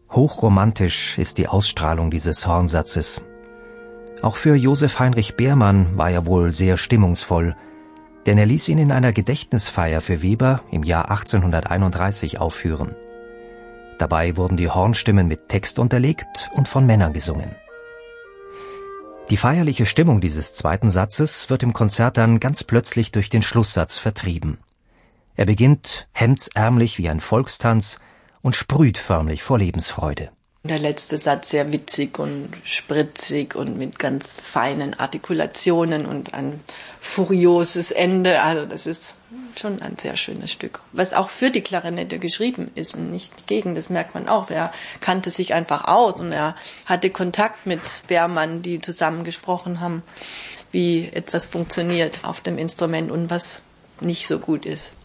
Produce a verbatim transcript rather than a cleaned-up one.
Hochromantisch ist die Ausstrahlung dieses Hornsatzes. Auch für Josef Heinrich Beermann war er wohl sehr stimmungsvoll, denn er ließ ihn in einer Gedächtnisfeier für Weber im Jahr achtzehnhunderteinunddreißig aufführen. Dabei wurden die Hornstimmen mit Text unterlegt und von Männern gesungen. Die feierliche Stimmung dieses zweiten Satzes wird im Konzert dann ganz plötzlich durch den Schlusssatz vertrieben. Er beginnt hemdsärmlich wie ein Volkstanz und sprüht förmlich vor Lebensfreude. Der letzte Satz sehr witzig und spritzig und mit ganz feinen Artikulationen und ein furioses Ende. Also das ist schon ein sehr schönes Stück, was auch für die Klarinette geschrieben ist und nicht gegen, das merkt man auch. Er kannte sich einfach aus und er hatte Kontakt mit Beermann, die zusammen gesprochen haben, wie etwas funktioniert auf dem Instrument und was nicht so gut ist.